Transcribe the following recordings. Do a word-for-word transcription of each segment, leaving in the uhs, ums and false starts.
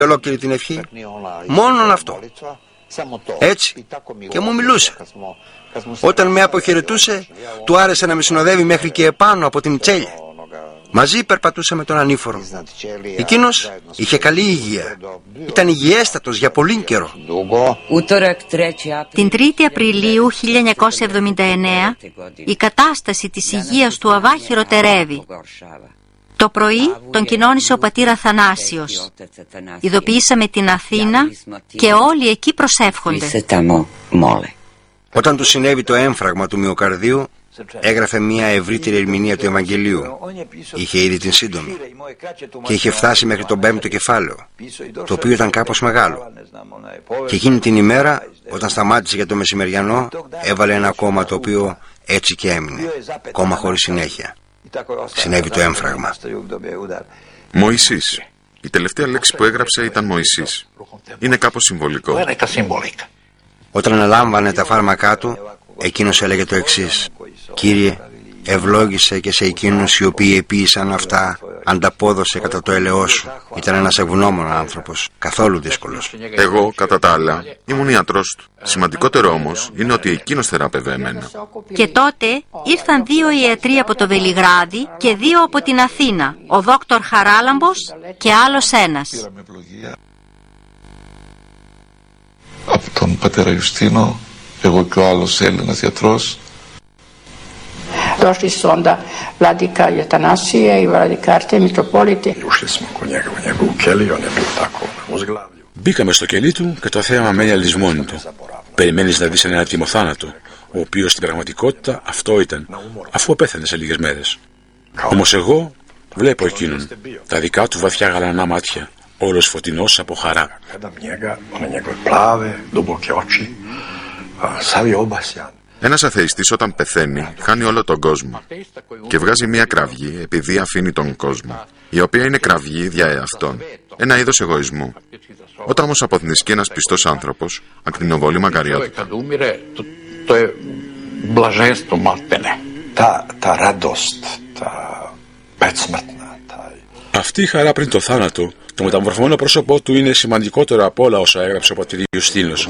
ολόκληρη την ευχή. Μόνον αυτό. Έτσι και μου μιλούσε. Όταν με αποχαιρετούσε, του άρεσε να με συνοδεύει μέχρι και επάνω από την Τσέλια. Μαζί περπατούσε με τον ανήφορο. Εκείνος είχε καλή υγεία. Ήταν υγιέστατος για πολύ καιρό. Την τρίτη Απριλίου χίλια εννιακόσια εβδομήντα εννέα η κατάσταση της υγείας του Αβά χειροτερεύει. Το πρωί τον κοινώνησε ο πατήρ Αθανάσιος. Ειδοποιήσαμε την Αθήνα και όλοι εκεί προσεύχονται. Όταν του συνέβη το έμφραγμα του μυοκαρδίου, έγραφε μια ευρύτερη ερμηνεία του Ευαγγελίου. Είχε ήδη την σύντομη και είχε φτάσει μέχρι τον πέμπτο κεφάλαιο, το οποίο ήταν κάπως μεγάλο. Και εκείνη την ημέρα, όταν σταμάτησε για το μεσημεριανό, έβαλε ένα κόμμα, το οποίο έτσι και έμεινε, κόμμα χωρίς συνέχεια. Συνέβη το έμφραγμα. Μωυσής. Η τελευταία λέξη που έγραψε ήταν Μωυσής. Είναι κάπως συμβολικό. Όταν αναλάμβανε τα φάρμακά του, εκείνος έλεγε το εξής: Κύριε, ευλόγησε και σε εκείνους οι οποίοι επίησαν αυτά, ανταπόδοσε κατά το ελαιό σου. Ήταν ένας ευγνώμων άνθρωπος, καθόλου δύσκολος. Εγώ, κατά τα άλλα, ήμουν ιατρός του. Σημαντικότερο όμως είναι ότι εκείνος θεράπευε εμένα. Και τότε ήρθαν δύο ιατροί από το Βελιγράδι και δύο από την Αθήνα, ο δόκτωρ Χαράλαμπος και άλλος ένας. Από τον πατέρα Ιουστίνο, εγώ και ο άλλος Έλληνας γιατρός. Došli su onda vladika Atanasije i vladika Artije, mitropoliti. Μπήκαμε στο κελί του και το θέαμα μένει αλυσμόνη του. Περιμένεις να δεις έναν έτοιμο θάνατο, ο οποίος στην πραγματικότητα αυτό ήταν, αφού πέθανε σε λίγες μέρες. Όμως εγώ βλέπω εκείνον, τα δικά του βαθιά γαλανά μάτια, όλος φωτεινός από χαρά. Ένας αθεϊστής όταν πεθαίνει χάνει όλο τον κόσμο και βγάζει μια κραυγή επειδή αφήνει τον κόσμο, η οποία είναι κραυγή δια εαυτόν, ένα είδος εγωισμού. Όταν όμως αποθνισκεί ένας πιστός άνθρωπος, ακτινοβολεί μακαριότητα. Αυτή η χαρά πριν το θάνατο, το μεταμορφωμένο πρόσωπό του είναι σημαντικότερο από όλα όσα έγραψε ο πατήρ Ιουστίνος.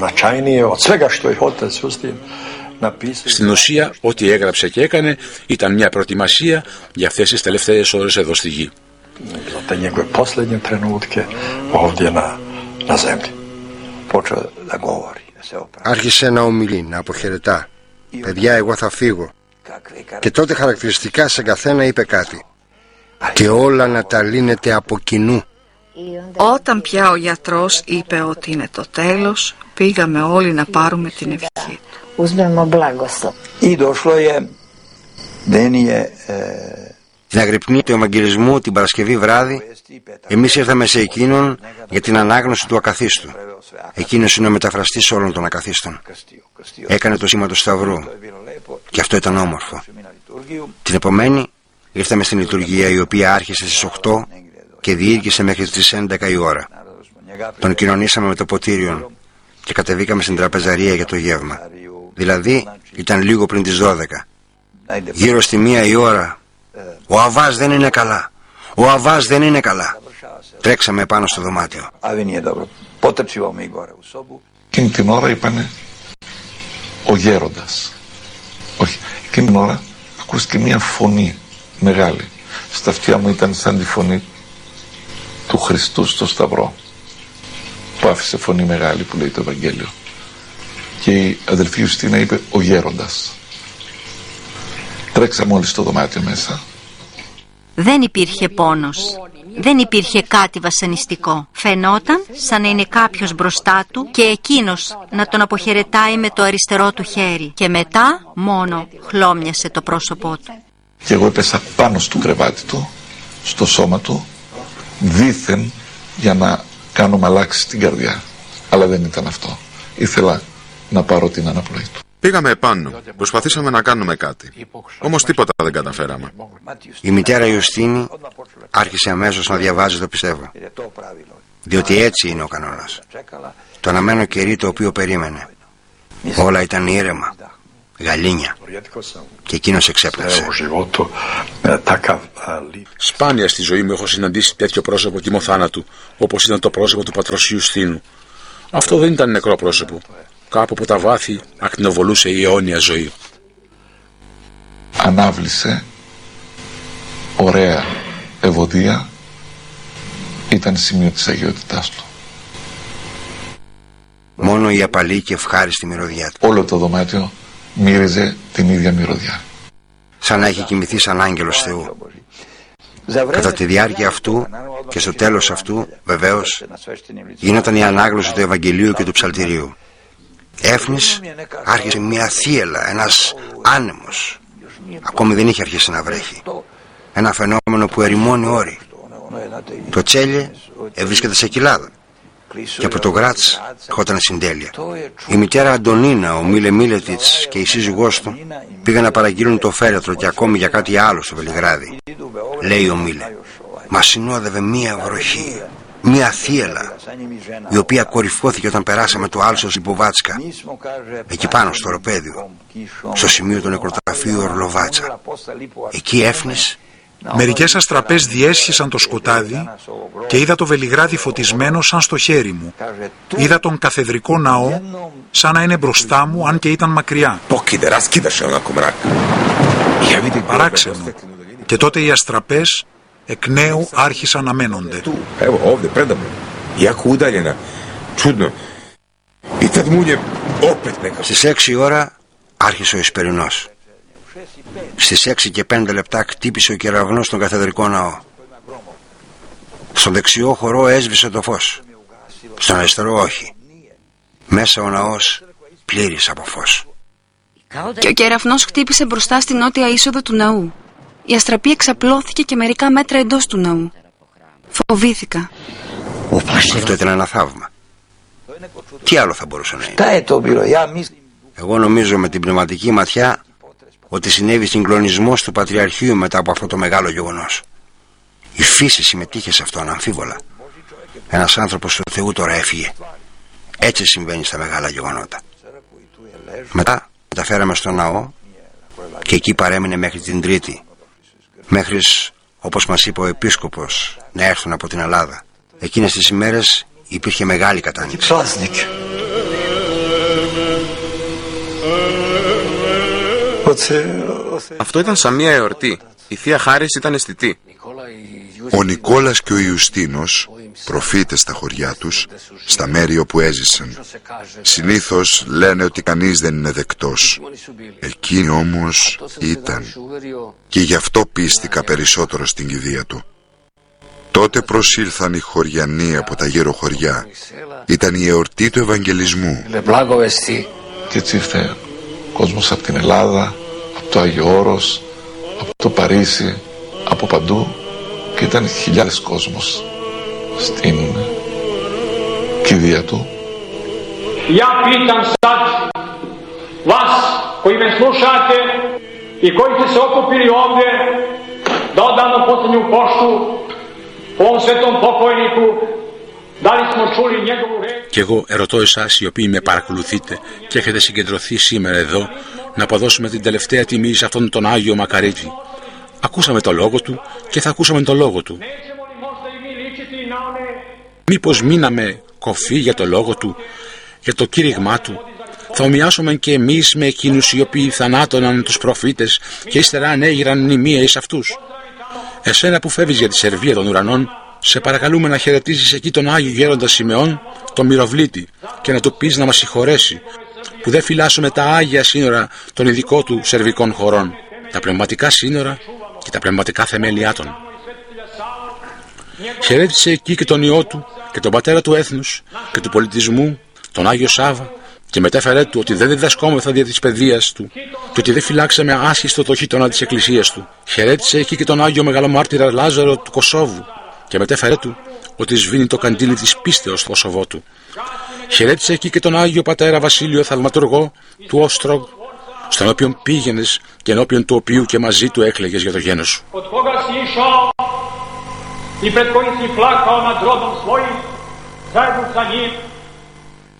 Στην ουσία, ό,τι έγραψε και έκανε ήταν μια προετοιμασία για αυτές τις τελευταίες ώρες εδώ στη γη. Άρχισε να ομιλεί, να αποχαιρετά. Παιδιά, εγώ θα φύγω. Και τότε χαρακτηριστικά σε καθένα είπε κάτι. Και όλα να τα λύνετε από κοινού. Όταν πια ο γιατρός είπε ότι είναι το τέλος, πήγαμε όλοι να πάρουμε την ευχή του. Την αγρυπνή του Ευαγγελισμού την Παρασκευή βράδυ, εμείς ήρθαμε σε εκείνον για την ανάγνωση του ακαθίστου. Εκείνος είναι ο μεταφραστής όλων των ακαθίστων. Έκανε το σήμα του Σταυρού και αυτό ήταν όμορφο. Την επομένη ήρθαμε στην λειτουργία, η οποία άρχισε στις οκτώ και διήρκησε μέχρι τις έντεκα η ώρα. Τον κοινωνήσαμε με το ποτήριον και κατεβήκαμε στην τραπεζαρία για το γεύμα. Δηλαδή ήταν λίγο πριν τις δώδεκα. Γύρω στη μία η ώρα, ο Αβάς δεν είναι καλά, ο Αβάς δεν είναι καλά. Τρέξαμε πάνω στο δωμάτιο. Εκείνη την ώρα είπανε ο γέροντας. Όχι, εκείνη την ώρα ακούστηκε μια φωνή μεγάλη. Στα αυτιά μου ήταν σαν τη φωνή του Χριστού στο Σταυρό, που άφησε φωνή μεγάλη που λέει το Ευαγγέλιο. Και η αδελφή Ιουστίνα είπε ο γέροντας. Τρέξαμε όλοι στο δωμάτιο μέσα. Δεν υπήρχε πόνος. Δεν υπήρχε κάτι βασανιστικό. Φαινόταν σαν να είναι κάποιος μπροστά του και εκείνος να τον αποχαιρετάει με το αριστερό του χέρι. Και μετά μόνο χλώμιασε το πρόσωπό του. Και εγώ έπεσα πάνω στο κρεβάτι του, στο σώμα του, δήθεν για να κάνω μαλάξει την καρδιά. Αλλά δεν ήταν αυτό. Ήθελα να πάρω την αναπνοή του. Πήγαμε επάνω, προσπαθήσαμε να κάνουμε κάτι. Όμως τίποτα δεν καταφέραμε. Η μητέρα Ιουστίνη άρχισε αμέσως να διαβάζει το πιστεύω. Διότι έτσι είναι ο κανόνας. Το αναμένο κερί το οποίο περίμενε. Όλα ήταν ήρεμα. γαλήνια. Και εκείνος εξέπλασε. Σπάνια στη ζωή μου έχω συναντήσει τέτοιο πρόσωπο τιμοθάνατου, όπως ήταν το πρόσωπο του πατρός Ιουστίνου. Αυτό δεν ήταν νεκρό πρόσωπο. Κάπου από τα βάθη ακτινοβολούσε η αιώνια ζωή. Ανάβλησε, ωραία ευωδία, ήταν σημείο της αγιότητάς του. Μόνο η απαλή και ευχάριστη μυρωδιά του. Όλο το δωμάτιο μύριζε την ίδια μυρωδιά. Σαν να έχει κοιμηθεί σαν άγγελος Θεού. Κατά τη διάρκεια αυτού και στο τέλος αυτού, βεβαίως, γινόταν η ανάγνωση του Ευαγγελίου και του Ψαλτηρίου. Έφνης άρχισε μια θύελα, ένας άνεμος. Ακόμη δεν είχε αρχίσει να βρέχει. Ένα φαινόμενο που ερημώνει όρη. Το Τσέλιε βρίσκεται σε κοιλάδα. Και από το Γκράτς ερχόταν συντέλεια. Η μητέρα Αντωνίνα, ο Μίλε Μίλετιτς και η σύζυγός του πήγαν να παραγγείλουν το φέρετρο και ακόμη για κάτι άλλο στο Βελιγράδι. Λέει ο Μίλε, μας συνόδευε μία βροχή, μία θύελα, η οποία κορυφώθηκε όταν περάσαμε το άλσος Λιποβάτσκα, εκεί πάνω στο οροπέδιο, στο σημείο του νεκροταφείου Ορλοβάτσα. Εκεί έφνης. Μερικές αστραπές διέσχισαν το σκοτάδι και είδα το Βελιγράδι φωτισμένο σαν στο χέρι μου. Είδα τον καθεδρικό ναό σαν να είναι μπροστά μου, αν και ήταν μακριά. Παράξενο. Και τότε οι αστραπές εκ νέου άρχισαν να μένονται. Στις έξι ώρα άρχισε ο Ισπερινός. Στις έξι και πέντε λεπτά χτύπησε ο κεραυνός στον καθεδρικό ναό. Στον δεξιό χορό έσβησε το φως. Στον αριστερό όχι. Μέσα ο ναός πλήρης από φως. Και ο κεραυνός χτύπησε μπροστά στην νότια είσοδο του ναού. Η αστραπή εξαπλώθηκε και μερικά μέτρα εντός του ναού. Φοβήθηκα. Αυτό ήταν ένα θαύμα. Τι άλλο θα μπορούσε να είναι? Εγώ νομίζω με την πνευματική ματιά ότι συνέβη συγκλονισμός του Πατριαρχείου μετά από αυτό το μεγάλο γεγονός. Η φύση συμμετείχε σε αυτό αναμφίβολα. Ένας άνθρωπος του Θεού τώρα έφυγε. Έτσι συμβαίνει στα μεγάλα γεγονότα. Μετά μεταφέραμε στο ναό και εκεί παρέμεινε μέχρι την Τρίτη, μέχρι, όπως μας είπε ο Επίσκοπος, να έρθουν από την Ελλάδα. Εκείνες τις ημέρες υπήρχε μεγάλη κατάνοιξη. Αυτό ήταν σαν μια εορτή. Η Θεία Χάρις ήταν αισθητή. Ο Νικόλας και ο Ιουστίνος, προφήτες στα χωριά τους, στα μέρη όπου έζησαν. Συνήθως λένε ότι κανείς δεν είναι δεκτός. Εκείνοι όμως ήταν. Και γι' αυτό πίστηκα περισσότερο στην κηδεία του. Τότε προσήλθαν οι χωριανοί από τα γύρω χωριά. Ήταν η εορτή του Ευαγγελισμού. Και έτσι ήρθε κόσμος από την Ελλάδα, από το Άγιο Όρος, από το Παρίσι, από παντού, και ήταν χιλιάδες κόσμος στην κηδεία του. Ja pitam sad vas koji me slušate i koji ste se okupili ovdje da odamo posljednju poštu ovom svetom pokojniku. Και εγώ ερωτώ εσάς οι οποίοι με παρακολουθείτε και έχετε συγκεντρωθεί σήμερα εδώ να αποδώσουμε την τελευταία τιμή σε αυτόν τον Άγιο Μακαρίτη. Ακούσαμε το λόγο του και θα ακούσαμε το λόγο του. Μήπως μείναμε κοφοί για το λόγο του, για το κήρυγμά του? Θα ομοιάσουμε και εμείς με εκείνους οι οποίοι θανάτωναν τους προφήτες και ύστερα ανέγειραν μνημεία εις αυτούς. Εσένα που φεύγεις για τη Σερβία των ουρανών, σε παρακαλούμε να χαιρετήσεις εκεί τον Άγιο Γέροντα Σιμεών, τον Μυροβλήτη, και να του πεις να μας συγχωρέσει που δεν φυλάσσουμε τα Άγια σύνορα των ειδικών του σερβικών χωρών, τα πνευματικά σύνορα και τα πνευματικά θεμέλια των. Χαιρέτησε εκεί και τον Υιό του και τον Πατέρα του έθνους και του πολιτισμού, τον Άγιο Σάβα, και μετέφερε του ότι δεν διδασκόμεθα δια της παιδείας του και ότι δεν φυλάξαμε άσχιστο το χείτονα της Εκκλησίας του. Χαιρέτησε εκεί και τον Άγιο Μεγαλομάρτυρα Λάζαρο του Κωσόβου και μετέφερε του ότι σβήνει το καντήλι της πίστεως στο Κωσοβό του. Χαιρέτησε εκεί και τον Άγιο Πατέρα Βασίλειο Θαυματουργό του Όστρογ, στον οποίον πήγαινες και ενώπιον του οποίου και μαζί του έκλαιγες για το γένος σου.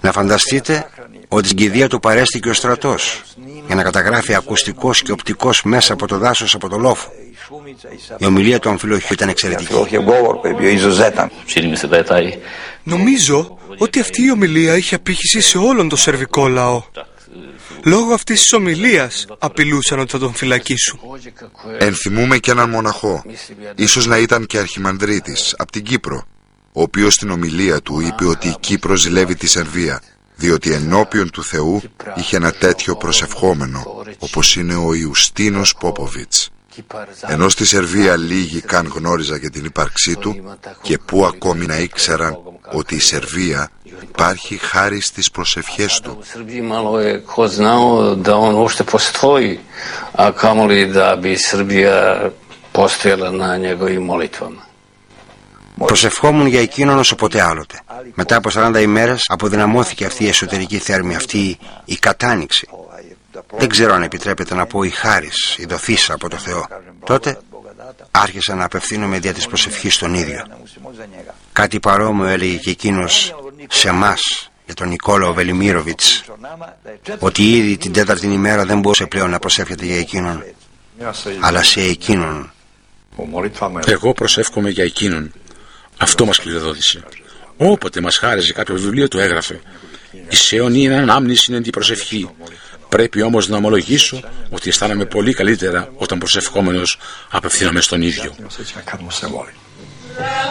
Να φανταστείτε ότι στην κηδεία του παρέστηκε ο στρατός για να καταγράφει ακουστικός και οπτικός μέσα από το δάσος, από το λόφο. Η ομιλία του Αμφιλοχείου ήταν εξαιρετική. Νομίζω ότι αυτή η ομιλία είχε απήχηση σε όλον το σερβικό λαό. Λόγω αυτής της ομιλίας απειλούσαν ότι θα τον φυλακίσουν. Ενθυμούμε και έναν μοναχό, ίσως να ήταν και αρχιμανδρίτης, από την Κύπρο, ο οποίος στην ομιλία του είπε ότι η Κύπρος ζηλεύει τη Σερβία, διότι ενώπιον του Θεού είχε ένα τέτοιο προσευχόμενο, όπως είναι ο Ιουστίνος Πόποβιτς. Ενώ στη Σερβία λίγοι καν γνώριζαν για την ύπαρξή του και που ακόμη να ήξεραν ότι η Σερβία υπάρχει χάρη στις προσευχές του. Προσευχόμουν για εκείνον όσο ποτέ άλλοτε. Μετά από σαράντα ημέρες αποδυναμώθηκε αυτή η εσωτερική θέρμη, αυτή η κατάνοιξη. Δεν ξέρω αν επιτρέπεται να πω η χάρις, η δοθήσα από το Θεό. Τότε άρχισα να απευθύνομαι δια της προσευχής στον ίδιο. Κάτι παρόμοιο έλεγε και εκείνος σε εμάς, για τον Νικόλαο Βελιμίροβιτς, ότι ήδη την τέταρτη ημέρα δεν μπορούσε πλέον να προσεύχεται για εκείνον, αλλά σε εκείνον. Εγώ προσεύχομαι για εκείνον. Αυτό μας κληροδότησε. Όποτε μας χάριζε κάποιο βιβλίο του έγραφε: «Η σεωνή είναι ανάμνηση, είναι την προσευχή». Πρέπει όμως να ομολογήσω ότι αισθάνομαι πολύ καλύτερα όταν προσευχόμενος απευθύνομαι στον ίδιο.